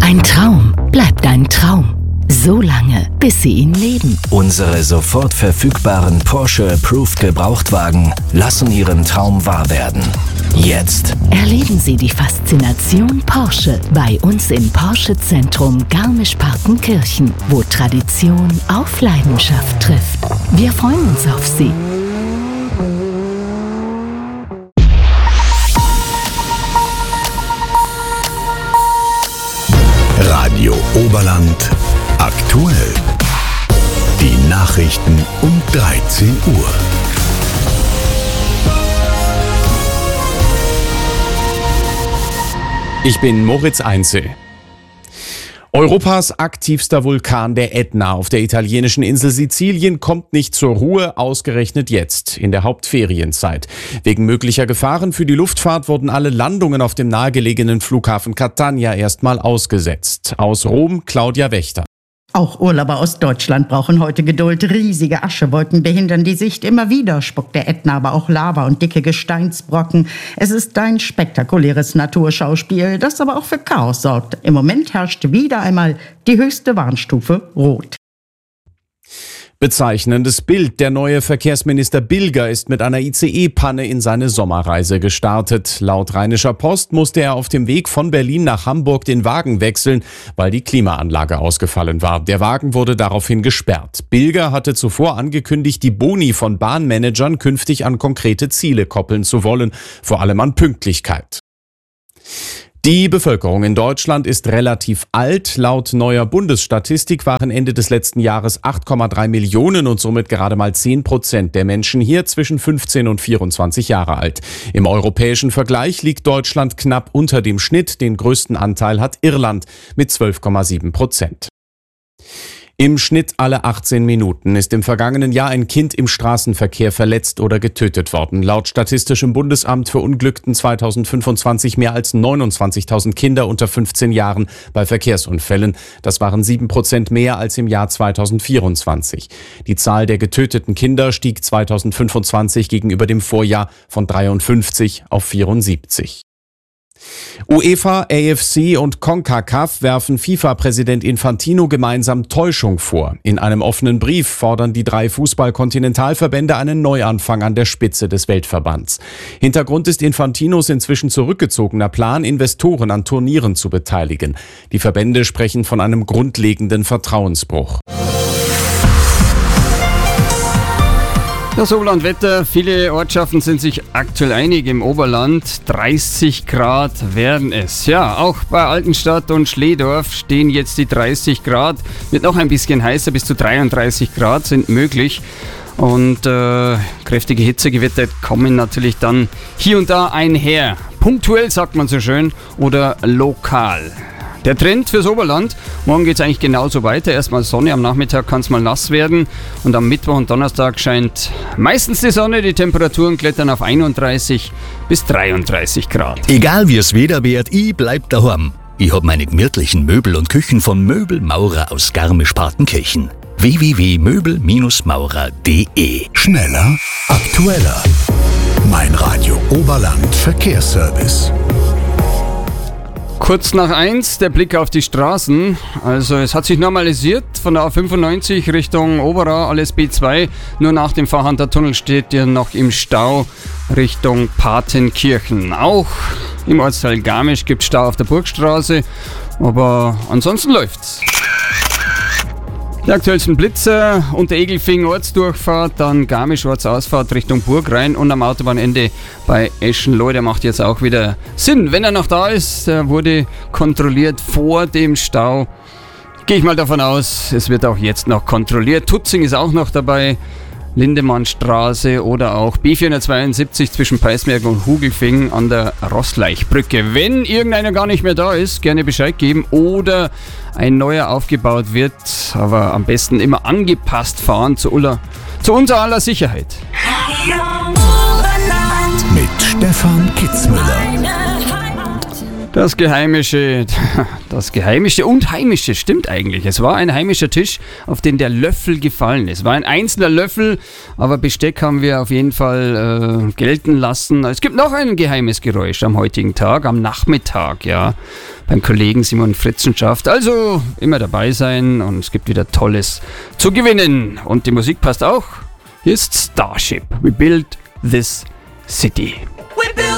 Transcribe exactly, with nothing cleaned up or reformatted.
Ein Traum bleibt ein Traum. So lange, bis Sie ihn leben. Unsere sofort verfügbaren Porsche Approved Gebrauchtwagen lassen Ihren Traum wahr werden. Jetzt erleben Sie die Faszination Porsche bei uns im Porsche Zentrum Garmisch-Partenkirchen, wo Tradition auf Leidenschaft trifft. Wir freuen uns auf Sie. Radio Oberland aktuell. Die Nachrichten um dreizehn Uhr. Ich bin Moritz Einzel. Europas aktivster Vulkan, der Ätna auf der italienischen Insel Sizilien, kommt nicht zur Ruhe, ausgerechnet jetzt, in der Hauptferienzeit. Wegen möglicher Gefahren für die Luftfahrt wurden alle Landungen auf dem nahegelegenen Flughafen Catania erstmal ausgesetzt. Aus Rom, Claudia Wächter. Auch Urlauber aus Deutschland brauchen heute Geduld. Riesige Aschewolken behindern die Sicht. Immer wieder spuckt der Ätna aber auch Lava und dicke Gesteinsbrocken. Es ist ein spektakuläres Naturschauspiel, das aber auch für Chaos sorgt. Im Moment herrscht wieder einmal die höchste Warnstufe Rot. Bezeichnendes Bild. Der neue Verkehrsminister Bilger ist mit einer I C E-Panne in seine Sommerreise gestartet. Laut Rheinischer Post musste er auf dem Weg von Berlin nach Hamburg den Wagen wechseln, weil die Klimaanlage ausgefallen war. Der Wagen wurde daraufhin gesperrt. Bilger hatte zuvor angekündigt, die Boni von Bahnmanagern künftig an konkrete Ziele koppeln zu wollen, vor allem an Pünktlichkeit. Die Bevölkerung in Deutschland ist relativ alt. Laut neuer Bundesstatistik waren Ende des letzten Jahres acht Komma drei Millionen und somit gerade mal zehn Prozent der Menschen hier zwischen fünfzehn und vierundzwanzig Jahre alt. Im europäischen Vergleich liegt Deutschland knapp unter dem Schnitt. Den größten Anteil hat Irland mit zwölf Komma sieben Prozent. Im Schnitt alle achtzehn Minuten ist im vergangenen Jahr ein Kind im Straßenverkehr verletzt oder getötet worden. Laut Statistischem Bundesamt verunglückten zweitausendfünfundzwanzig mehr als neunundzwanzigtausend Kinder unter fünfzehn Jahren bei Verkehrsunfällen. Das waren sieben Prozent mehr als im Jahr zweitausendvierundzwanzig. Die Zahl der getöteten Kinder stieg zweitausendfünfundzwanzig gegenüber dem Vorjahr von dreiundfünfzig auf vierundsiebzig. UEFA, A F C und CONCACAF werfen FIFA-Präsident Infantino gemeinsam Täuschung vor. In einem offenen Brief fordern die drei Fußball-Kontinentalverbände einen Neuanfang an der Spitze des Weltverbands. Hintergrund ist Infantinos inzwischen zurückgezogener Plan, Investoren an Turnieren zu beteiligen. Die Verbände sprechen von einem grundlegenden Vertrauensbruch. Das Oberlandwetter, viele Ortschaften sind sich aktuell einig im Oberland. dreißig Grad werden es. Ja, auch bei Altenstadt und Schlehdorf stehen jetzt die dreißig Grad. Wird noch ein bisschen heißer, bis zu dreiunddreißig Grad sind möglich. Und äh, kräftige Hitzegewitter kommen natürlich dann hier und da einher. Punktuell sagt man so schön oder lokal. Der Trend fürs Oberland, morgen geht es eigentlich genauso weiter. Erstmal Sonne, am Nachmittag kann es mal nass werden und am Mittwoch und Donnerstag scheint meistens die Sonne. Die Temperaturen klettern auf einunddreißig bis dreiunddreißig Grad. Egal wie es Wetter wird, ich bleib daheim. Ich hab meine gemütlichen Möbel und Küchen von Möbelmaurer aus Garmisch-Partenkirchen. w w w punkt möbel maurer punkt d e. Schneller, aktueller. Mein Radio Oberland Verkehrsservice. Kurz nach eins, der Blick auf die Straßen. Also es hat sich normalisiert von der A fünfundneunzig Richtung Oberau, alles B zwei. Nur nach dem Fahrhander Tunnel steht ihr noch im Stau Richtung Partenkirchen. Auch im Ortsteil Garmisch gibt es Stau auf der Burgstraße, aber ansonsten läuft's. Die aktuellsten Blitzer unter Egelfing Ortsdurchfahrt, dann Garmisch Ortsausfahrt Richtung Burgrhein und am Autobahnende bei Eschenlohe. Der macht jetzt auch wieder Sinn, wenn er noch da ist. Der wurde kontrolliert vor dem Stau. Gehe ich mal davon aus, es wird auch jetzt noch kontrolliert. Tutzing ist auch noch dabei. Lindemannstraße oder auch B vierhundertzweiundsiebzig zwischen Peißberg und Hugelfing an der Rostlaichbrücke. Wenn irgendeiner gar nicht mehr da ist, gerne Bescheid geben oder ein neuer aufgebaut wird, aber am besten immer angepasst fahren zu, Ulla, zu unser aller Sicherheit. Mit Stefan Kitzmüller. Das Geheimische, das Geheimische und Heimische, stimmt eigentlich. Es war ein heimischer Tisch, auf den der Löffel gefallen ist. Es war ein einzelner Löffel, aber Besteck haben wir auf jeden Fall äh, gelten lassen. Es gibt noch ein geheimes Geräusch am heutigen Tag, am Nachmittag, ja, beim Kollegen Simon Fritzenschaft. Also immer dabei sein und es gibt wieder Tolles zu gewinnen. Und die Musik passt auch. Hier ist Starship. We build this city.